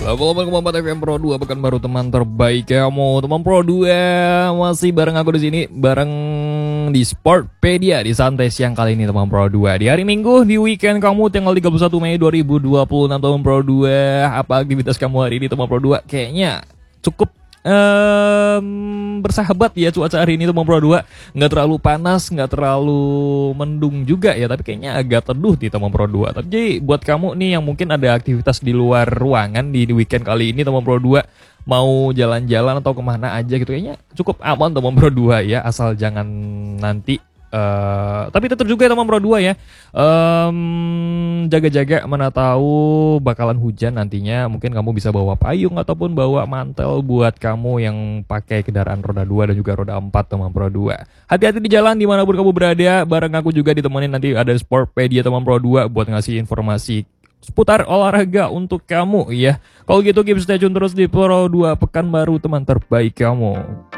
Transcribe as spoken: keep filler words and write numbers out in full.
delapan koma empat F M Pro dua, pekan baru teman terbaik kamu. Teman Pro dua masih bareng aku di sini, bareng di Sportpedia di santai siang kali ini teman Pro dua. Di hari Minggu, di weekend kamu tanggal tiga puluh satu Mei dua ribu dua puluh enam teman Pro dua. Apa aktivitas kamu hari ini teman Pro dua? Kayaknya cukup Um, bersahabat ya cuaca hari ini teman Pro dua. Nggak terlalu panas, nggak terlalu mendung juga ya, tapi kayaknya agak teduh di teman Pro dua. Tapi jadi buat kamu nih yang mungkin ada aktivitas di luar ruangan di, di weekend kali ini teman Pro dua, mau jalan-jalan atau kemana aja gitu, kayaknya cukup aman teman Pro dua ya, asal jangan nanti Uh, tapi tetap juga teman Pro dua ya, um, jaga-jaga, mana tahu bakalan hujan nantinya. Mungkin kamu bisa bawa payung ataupun bawa mantel buat kamu yang pakai kendaraan roda dua dan juga roda empat teman Pro dua. Hati-hati di jalan dimanapun kamu berada. Bareng aku juga ditemenin nanti ada Sportpedia teman Pro dua buat ngasih informasi seputar olahraga untuk kamu ya. Kalau gitu keep stay tune terus di Pro dua, pekan baru teman terbaik kamu.